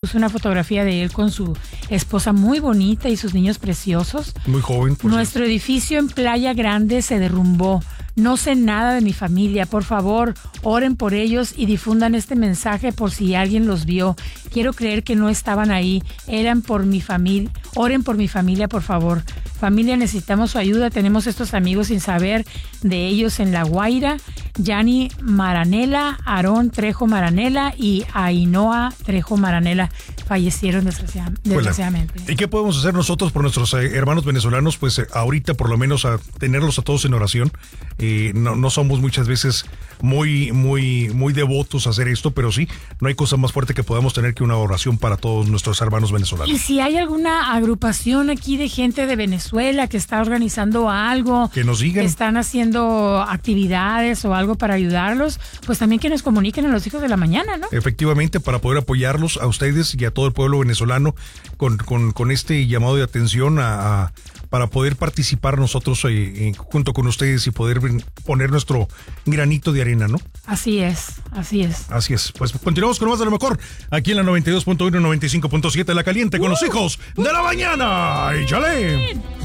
puso una fotografía de él con su esposa muy bonita y sus niños preciosos. Muy joven. Nuestro edificio en Playa Grande se derrumbó. No sé nada de mi familia. Por favor, oren por ellos y difundan este mensaje por si alguien los vio. Quiero creer que no estaban ahí. Eran por mi familia. Oren por mi familia, por favor. Familia, necesitamos su ayuda. Tenemos estos amigos sin saber de ellos en La Guaira. Yani Maranela, Aarón Trejo Maranela y Ainhoa Trejo Maranela fallecieron desgraciadamente. ¿Y qué podemos hacer nosotros por nuestros hermanos venezolanos? Pues ahorita por lo menos a tenerlos a todos en oración. No somos muchas veces muy devotos a hacer esto, pero sí, no hay cosa más fuerte que podamos tener que una oración para todos nuestros hermanos venezolanos. Y si hay alguna agrupación aquí de gente de Venezuela que está organizando algo, que nos digan, que están haciendo actividades o algo para ayudarlos, pues también que nos comuniquen a los Hijos de la Mañana, ¿no? Efectivamente, para poder apoyarlos a ustedes y a todo el pueblo venezolano con este llamado de atención para poder participar nosotros junto con ustedes y poder poner nuestro granito de arena, ¿no? Así es. Así es. Pues continuamos con más de lo mejor aquí en la 92.1 y 95.7 La Caliente con los Hijos de la Mañana. ¡Échale!